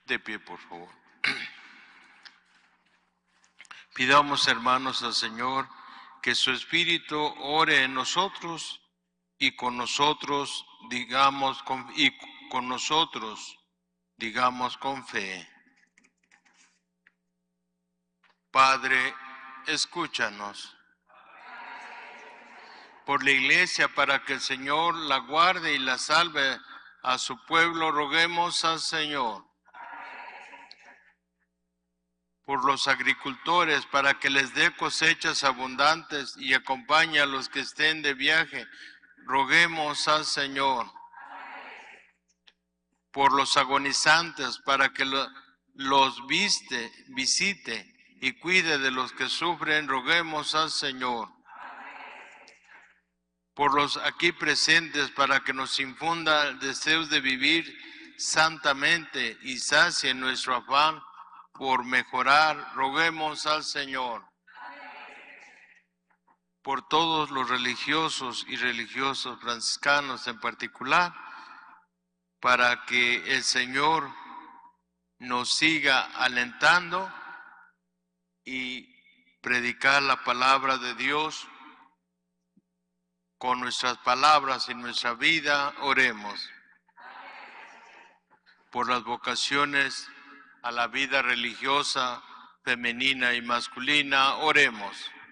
De pie, por favor. Pidamos, hermanos, al Señor que su Espíritu ore en nosotros y con nosotros digamos con fe. Padre, escúchanos. Por la Iglesia, para que el Señor la guarde y la salve a su pueblo, roguemos al Señor. Por los agricultores, para que les dé cosechas abundantes y acompañe a los que estén de viaje, roguemos al Señor. Por los agonizantes, para que los visite y cuide de los que sufren, roguemos al Señor. Por los aquí presentes, para que nos infunda deseos de vivir santamente y sacie nuestro afán por mejorar, roguemos al Señor. Por todos los religiosos y religiosas franciscanos en particular, para que el Señor nos siga alentando y predicar la palabra de Dios con nuestras palabras y nuestra vida, oremos. Por las vocaciones a la vida religiosa, femenina y masculina, oremos.